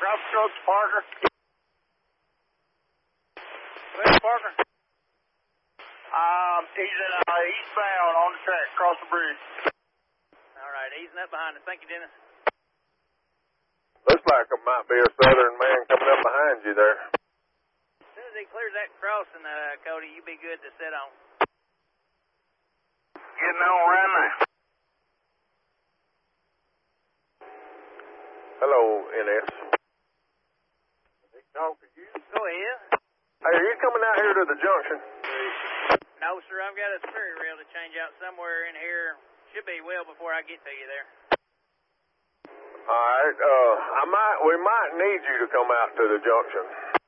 Drop strokes, Parker. Where's Parker? He's eastbound on the track, across the bridge. All right, easing up behind us. Thank you, Dennis. Looks like there might be a southern man coming up behind you there. As soon as he clears that crossing, Cody, you be good to sit on. Getting on right now. Hello, NS. Talk to you. Go ahead. Hey, are you coming out here to the junction? No, sir, I've got a spirit rail to change out somewhere in here. Should be well before I get to you there. All right. We might need you to come out to the junction.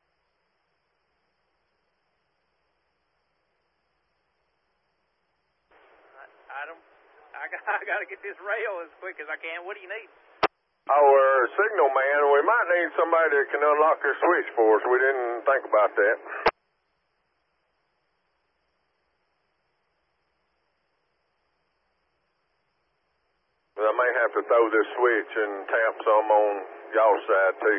I got to get this rail as quick as I can. What do you need? Oh, we're a signal man. We might need somebody that can unlock your switch for us. We didn't think about that. But I may have to throw this switch and tap some on y'all's side, too.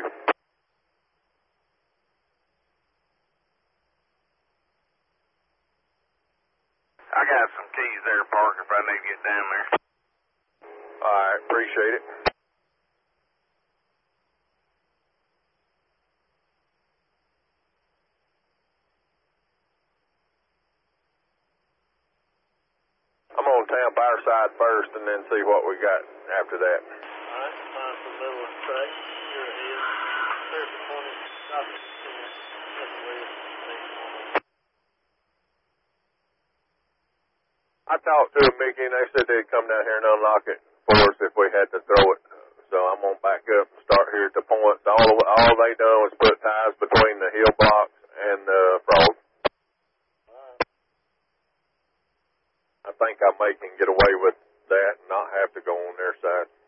I got some keys there, Parker, if I need to get down there. All right, appreciate it. I'm going to tap our side first and then see what we got after that. All right, find the middle of the track. Here it is. There's the 20. Stop it. I talked to Mickey and they said they'd come down here and unlock it for us if we had to throw it. So I'm going to back up and start here at the points. All they done was put ties between the hill blocks and the frog. I think I may can get away with that and not have to go on their side.